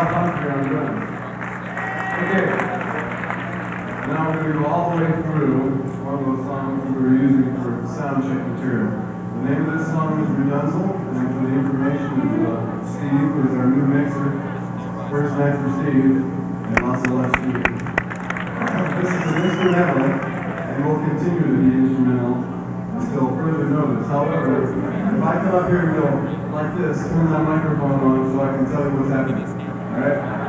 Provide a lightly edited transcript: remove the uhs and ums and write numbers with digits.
of fun here on drums. Okay. Now we're going to go all the way through one of those songs we were using for sound check material. The name of this song is Redunzel, and for the information of Steve, who is our new mixer. First night for Steve, and lots of love, Steve. This is an instrumental, and will continue to be instrumental until further notice. However, if I come up here and go like this, turn my microphone on so I can tell you what's happening. Alright?